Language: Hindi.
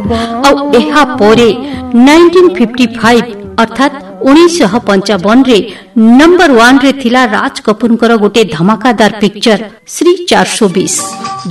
1955 अर्थात 1955 रे नंबर 1 रे थिला राज कपूरଙ୍କର गोटे धमाकादार पिक्चर श्री 420।